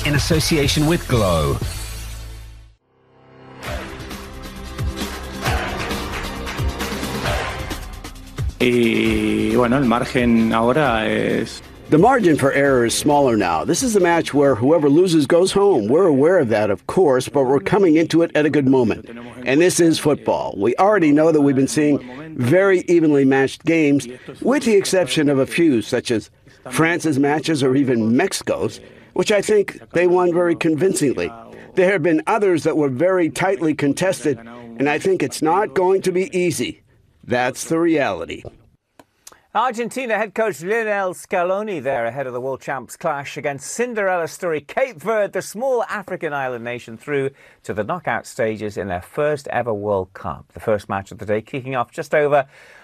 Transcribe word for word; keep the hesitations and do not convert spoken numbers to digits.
in association with Glow. Y bueno, el margen ahora es... The margin for error is smaller now. This is a match where whoever loses goes home. We're aware of that, of course, but we're coming into it at a good moment. And this is football. We already know that we've been seeing very evenly matched games, with the exception of a few, such as France's matches or even Mexico's, which I think they won very convincingly. There have been others that were very tightly contested, and I think it's not going to be easy. That's the reality. Argentina head coach Lionel Scaloni there ahead of the world champs clash against Cinderella story Cape Verde, the small African island nation, through to the knockout stages in their first ever World Cup. The first match of the day kicking off just over